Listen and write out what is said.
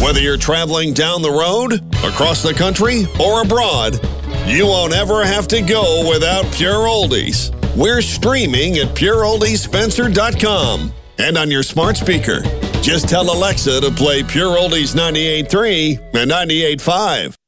Whether you're traveling down the road, across the country, or abroad, you won't ever have to go without Pure Oldies. We're streaming at pureoldiesspencer.com and on your smart speaker. Just tell Alexa to play Pure Oldies 98.3 and 98.5.